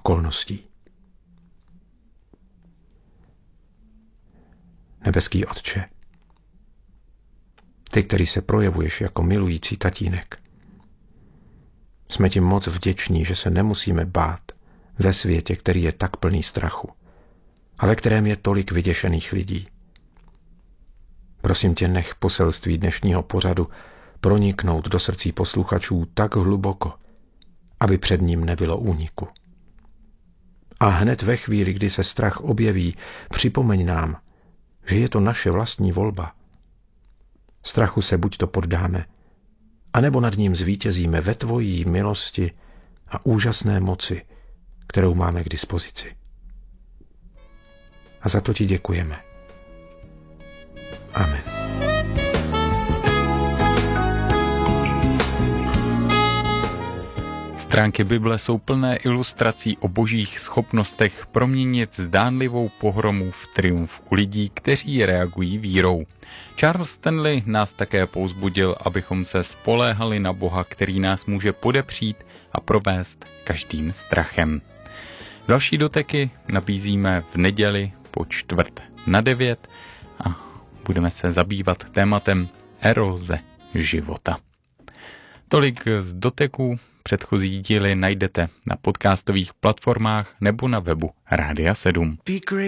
okolností. Nebeský Otče, ty, který se projevuješ jako milující tatínek, jsme ti moc vděční, že se nemusíme bát ve světě, který je tak plný strachu a ve kterém je tolik vyděšených lidí. Prosím tě, nech poselství dnešního pořadu proniknout do srdcí posluchačů tak hluboko, aby před ním nebylo úniku. A hned ve chvíli, kdy se strach objeví, připomeň nám, že je to naše vlastní volba. Strachu se buď to poddáme, anebo nad ním zvítězíme ve tvojí milosti a úžasné moci, kterou máme k dispozici. A za to ti děkujeme. Amen. Stránky Bible jsou plné ilustrací o božích schopnostech proměnit zdánlivou pohromu v triumf u lidí, kteří reagují vírou. Charles Stanley nás také povzbudil, abychom se spoléhali na Boha, který nás může podepřít a provést každým strachem. Další doteky nabízíme v neděli po 8:45 a budeme se zabývat tématem eroze života. Tolik z doteků. Předchozí díly najdete na podcastových platformách nebo na webu Rádia 7.